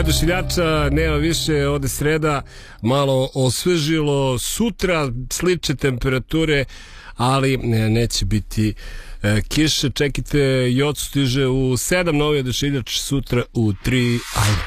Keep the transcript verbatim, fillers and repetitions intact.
odašiljača, nema više, ode sreda, malo osvežilo, sutra slične temperature, ali neće biti e, kiše. Čekajte, Jocu stiže u sedam, novi odašiljač sutra u tri. Ajde.